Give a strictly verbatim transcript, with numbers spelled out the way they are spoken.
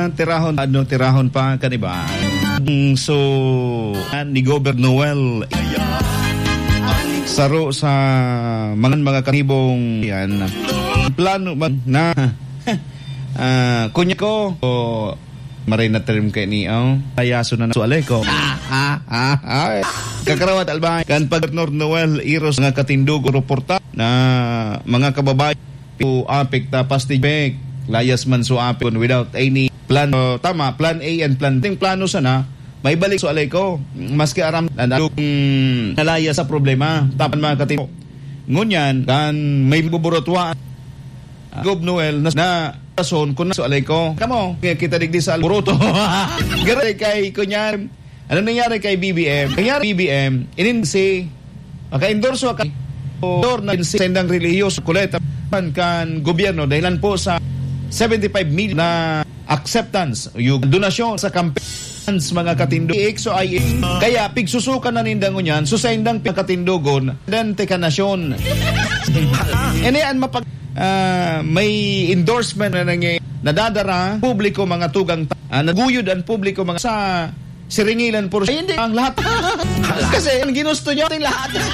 tirahon ano tirahon pa kaniba. So ni Governor Noel saro sa mga mga kanibong yan plano na uh, kunya ko o maray na term kay ni oh ayaso na sualay ko ah ah ah, ah. Kakarawat albay kan pag Governor Noel iros nga katindog reporta na mga kababayan po apik tapos tibek layas man so apik without any plan uh, tama plan A and plan B plano sana may balik so alay ko maski aram na um, nalaya sa problema tapan mga katindog ngunyan kan may buburotwa uh, Gob Noel na, na rason kung so alay ko kamo kita digdi sa alburoto garay kay kunyan ano nangyari kay B B M nangyari B B M ininsi maka-endorso ka or na sendang relihiyoso kuleta kan gobyerno dahilan po sa seventy-five million na acceptance yung donasyon sa campaign mga katindog so ay kaya pigsusukan na nindang unyan so sa indang katindogon dan teka nasyon inian mapag uh, may endorsement na nangyay nadadara publiko mga tugang uh, naguyod ang publiko mga sa siringilan por hindi ang lahat kasi ang ginusto nyo ating lahat